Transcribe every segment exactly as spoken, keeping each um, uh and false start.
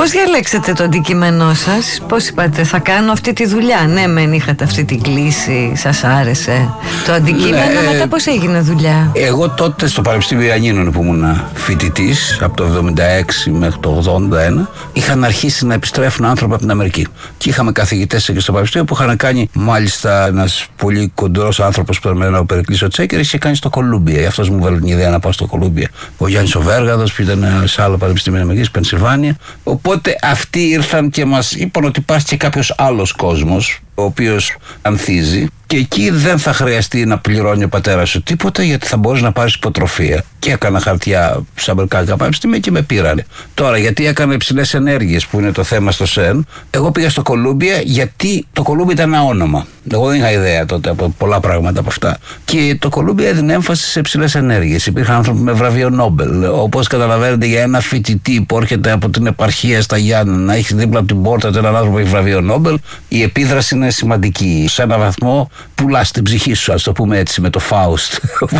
Πώς διαλέξατε το αντικείμενό σας? Πώς είπατε θα κάνω αυτή τη δουλειά? Ναι, μεν είχατε αυτή την κλίση, σας άρεσε το αντικείμενο, ναι, μετά πώς έγινε δουλειά? Εγώ τότε στο Πανεπιστήμιο Ιαννίνων που ήμουν φοιτητής από το εβδομήντα έξι μέχρι το ογδόντα ένα, είχαν αρχίσει να επιστρέφουν άνθρωποι από την Αμερική και είχαμε καθηγητές εκεί στο Πανεπιστήμιο που είχαν κάνει, μάλιστα ένας πολύ κοντρός άνθρωπος που ήταν ο Περικλής ο Τσέκερης, είχε κάνει στο Κολούμπια. Αυτό μου βάλε την ιδέα να πάω στο Κολούμπια. Ο Γιάννης ο Βέργαδος που ήταν σε άλλο πανεπιστήμιο Αμερικής, Πενσιλβάνια. Οπότε αυτοί ήρθαν και μας είπαν ότι υπάρχει και κάποιος άλλος κόσμος ο οποίος ανθίζει και εκεί δεν θα χρειαστεί να πληρώνει ο πατέρας σου τίποτα, γιατί θα μπορείς να πάρεις υποτροφία. Και έκανα χαρτιά στα Αμερικάνικα πανεπιστήμια και με πήρανε. Τώρα, γιατί έκανα υψηλές ενέργειες που είναι το θέμα στο ΣΕΝ, εγώ πήγα στο Κολούμπια γιατί το Κολούμπια ήταν ένα όνομα. Εγώ δεν είχα ιδέα τότε από πολλά πράγματα από αυτά. Και το Κολούμπια έδινε έμφαση σε υψηλές ενέργειες. Υπήρχαν άνθρωποι με βραβείο Νόμπελ. Όπως καταλαβαίνετε, για ένα φοιτητή που έρχεται από την επαρχία στα Γιάννενα να έχει δίπλα από την πόρτα του έναν άνθρωπο που έχει βραβείο Νόμπελ, η επίδραση είναι σημαντική. Σε έναν βαθμό πουλάς την ψυχή σου, ας το πούμε έτσι, με το Φάουστ.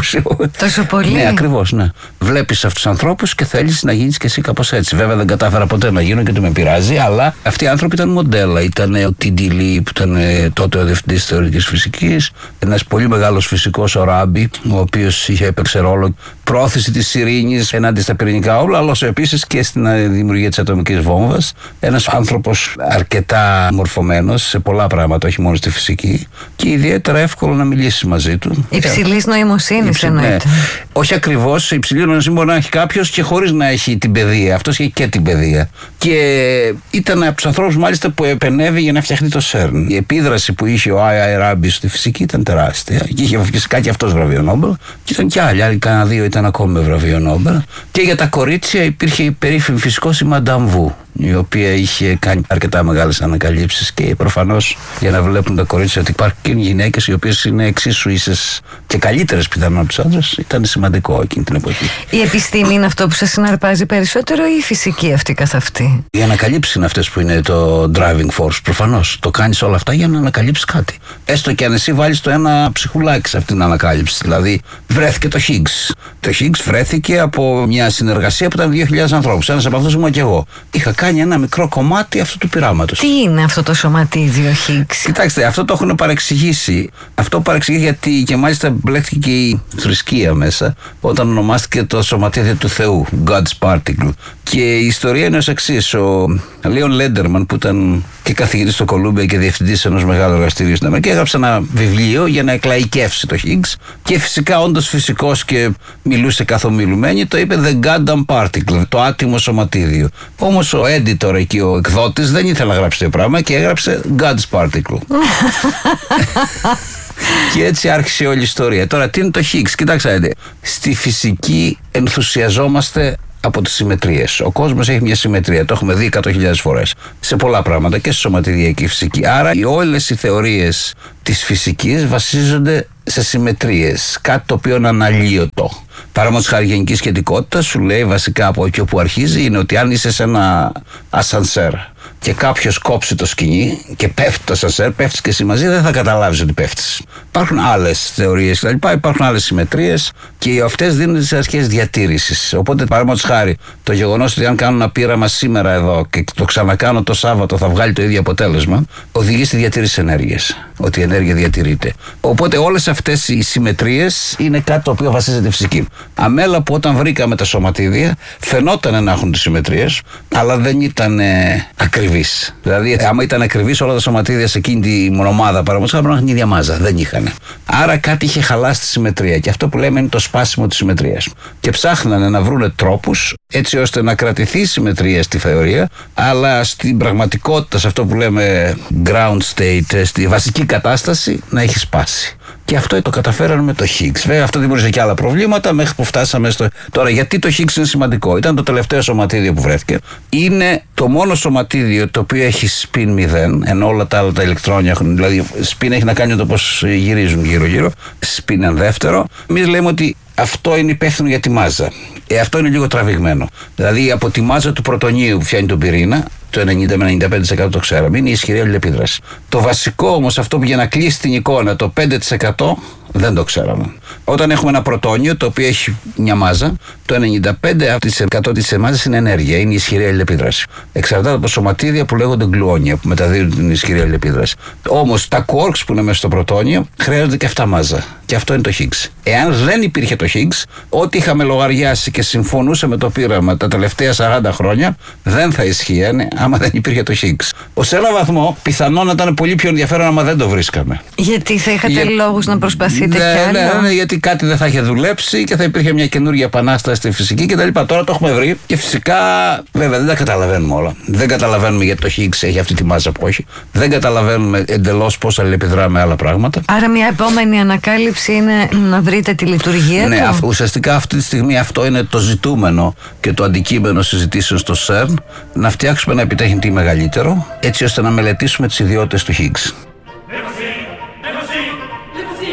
Τόσο πολύ. Ναι, ακριβώς, ναι. Βλέπεις αυτούς τους ανθρώπους και θέλεις να γίνεις και εσύ κάπως έτσι. Βέβαια δεν κατάφερα ποτέ να γίνω και το με πειράζει, αλλά αυτοί οι άνθρωποι ήταν μοντέλα. Ήταν ο Τι Ντι Λι που ήταν τότε ο διευθυντής θεωρητικής φυσικής, ένας πολύ μεγάλος φυσικός, ο Ράμπι, ο οποίος είχε έπαιξε ρόλο πρόθεση της ειρήνης ενάντια στα πυρηνικά όπλα, αλλά επίσης και στην δημιουργία της ατομικής βόμβας. Ένας άνθρωπος αρκετά μορφωμένος σε πολλά πράγματα, όχι μόνο στη φυσική, και ιδιαίτερα εύκολο να μιλήσει μαζί του. Υψηλής νοημοσύνης εννοείται. Ναι. Όχι ακριβώς, υψηλή νοημοσύνη μπορεί να έχει κάποιος και χωρίς να έχει την παιδεία. Αυτός είχε και την παιδεία. Και ήταν από τους ανθρώπους μάλιστα που επενέβη για να φτιάχνει το ΣΕΡΝ. Η επίδραση που είχε ο Άι Άι Ράμπι στη φυσική ήταν τεράστια. Και είχε φυσικά και αυτός βραβείο Νόμπελ. Και ήταν και άλλοι, άλλοι κανένα δύο ήταν ακόμη με βραβείο Νόμπελ. Και για τα κορίτσια υπήρχε η περίφημη φυσικός η Μαντάμ Βου, η οποία είχε κάνει αρκετά μεγάλες ανακαλύψεις και προφανώς για να βλέπουν τα κορίτσια ότι υπάρχουν γυναίκες οι οποίες είναι εξίσου ίσες και καλύτερες πιθανόν από τους άντρες, ήταν σημαντικό εκείνη την εποχή. Η επιστήμη είναι αυτό που σας συναρπάζει περισσότερο ή η φυσική αυτή καθ' αυτή? Οι ανακαλύψεις είναι αυτές που είναι το driving force. Προφανώς το κάνεις όλα αυτά για να ανακαλύψεις κάτι. Έστω και αν εσύ βάλεις το ένα ψυχουλάκι σε αυτήν την ανακάλυψη. Δηλαδή βρέθηκε το Higgs. Το Higgs βρέθηκε από μια συνεργασία που ήταν δύο χιλιάδες ανθρώπους. Ένας από αυτούς ήμουν και εγώ. Είχα κάνει ένα μικρό κομμάτι αυτού του πειράματος. Τι είναι αυτό το σωματίδιο Higgs? Κοιτάξτε, αυτό το έχουν παρεξηγήσει. Αυτό παρεξηγεί γιατί και μάλιστα μπλέχτηκε και η θρησκεία μέσα όταν ονομάστηκε το σωματίδιο του Θεού, God's Particle. Και η ιστορία είναι ως εξής. Ο Λέον Λέντερμαν, που ήταν και καθηγητής στο Κολούμπια και διευθυντής ενός μεγάλου εργαστηρίου στην Αμερική, έγραψε ένα βιβλίο για να εκλαϊκεύσει το Higgs. Και φυσικά, όντως φυσικός και μιλούσε καθομιλουμένη, το είπε The Goddamn Particle, το άτιμο σωματίδιο. Όμως ο editor εκεί, ο εκδότης, δεν ήθελε να γράψει το πράγμα και έγραψε God's Particle. Και έτσι άρχισε όλη η ιστορία. Τώρα, τι είναι το Higgs? Κοιτάξτε, στη φυσική ενθουσιαζόμαστε από τις συμμετρίες. Ο κόσμος έχει μια συμμετρία. Το έχουμε δει εκατό χιλιάδες φορές σε πολλά πράγματα και στη σωματιδιακή φυσική. Άρα, όλες οι θεωρίες της φυσικής βασίζονται σε συμμετρίες. Κάτι το οποίο είναι αναλύωτο. Παραδείγματος χάρη, γενική σχετικότητα σου λέει βασικά από εκεί όπου αρχίζει είναι ότι αν είσαι σε ένα ασανσέρ και κάποιος κόψει το σκηνή και πέφτει το ασανσέρ, πέφτεις και εσύ μαζί, δεν θα καταλάβεις ότι πέφτεις. Υπάρχουν άλλες θεωρίες κτλ. Υπάρχουν άλλες συμμετρίες και αυτές δίνουν τις αρχές διατήρησης. Οπότε, παραδείγματος χάρη, το γεγονός ότι αν κάνω ένα πείραμα σήμερα εδώ και το ξανακάνω το Σάββατο θα βγάλει το ίδιο αποτέλεσμα, οδηγεί στη διατήρηση ενέργειας. Ότι η ενέργεια διατηρείται. Οπότε, όλες αυτές οι συμμετρίες είναι κάτι το οποίο βασίζεται φυσική. Αμέλα που όταν βρήκαμε τα σωματίδια φαινόταν να έχουν τις συμμετρίες, αλλά δεν ήταν ε, ακριβείς. Δηλαδή, άμα ήταν ακριβείς όλα τα σωματίδια σε εκείνη τη μονομάδα, παραδείγματος χάρη, να έχουν ίδια μάζα. Δεν είχαν. Άρα κάτι είχε χαλάσει τη συμμετρία. Και αυτό που λέμε είναι το σπάσιμο της συμμετρίας. Και ψάχνανε να βρούνε τρόπους έτσι ώστε να κρατηθεί η συμμετρία στη θεωρία, αλλά στην πραγματικότητα, σε αυτό που λέμε ground state, στη βασική κατάσταση, να έχει σπάσει. Και αυτό το καταφέραμε με το Higgs. Βέβαια, αυτό δημιούργησε και άλλα προβλήματα μέχρι που φτάσαμε στο. Τώρα, γιατί το Higgs είναι σημαντικό? Ήταν το τελευταίο σωματίδιο που βρέθηκε. Είναι το μόνο σωματίδιο το οποίο έχει spin μηδέν, ενώ όλα τα άλλα τα ηλεκτρόνια έχουν. Δηλαδή, spin έχει να κάνει με το πώς γυρίζουν γύρω-γύρω. Spin είναι δεύτερο. Εμείς λέμε ότι αυτό είναι υπεύθυνο για τη μάζα. Ε, αυτό είναι λίγο τραβηγμένο. Δηλαδή, από τη μάζα του πρωτονίου που φτιάχνει τον πυρήνα, το ενενήντα με ενενήντα πέντε τοις εκατό το ξέραμε, είναι η ισχυρή αλληλεπίδραση. Το βασικό όμως, αυτό που για να κλείσει την εικόνα, το πέντε τοις εκατό δεν το ξέραμε. Όταν έχουμε ένα πρωτόνιο το οποίο έχει μια μάζα, το ενενήντα πέντε τοις εκατό της μάζας είναι ενέργεια, είναι η ισχυρή αλληλεπίδραση. Εξαρτάται από σωματίδια που λέγονται γκλουόνια που μεταδίδουν την ισχυρή αλληλεπίδραση. Όμως τα quarks που είναι μέσα στο πρωτόνιο χρειάζονται και αυτά μάζα. Και αυτό είναι το Higgs. Εάν δεν υπήρχε το Higgs, ό,τι είχαμε λογαριάσει και συμφωνούσε με το πείραμα τα τελευταία σαράντα χρόνια, δεν θα ισχύανε άμα δεν υπήρχε το Higgs. Ως ένα βαθμό, πιθανόν να ήταν πολύ πιο ενδιαφέρον άμα δεν το βρίσκαμε. Γιατί θα είχατε Για... λόγους να προσπαθείτε ναι, κι άλλο. Ναι, ναι, γιατί κάτι δεν θα είχε δουλέψει και θα υπήρχε μια καινούργια επανάσταση στη φυσική κτλ. Τώρα το έχουμε βρει και φυσικά, βέβαια, δεν τα καταλαβαίνουμε όλα. Δεν καταλαβαίνουμε γιατί το Higgs έχει αυτή τη μάζα που έχει. Δεν καταλαβαίνουμε εντελώς πώς αλληλεπιδρά με άλλα πράγματα. Άρα, μια επόμενη ανακάλυψη είναι να βρείτε τη λειτουργία ναι, του. Ναι, ουσιαστικά αυτή τη στιγμή αυτό είναι το ζητούμενο και το αντικείμενο συζητήσεων στο σερν. Να φτιάξουμε ένα επιτέχυντη μεγαλύτερο, έτσι ώστε να μελετήσουμε τις ιδιότητες του Higgs.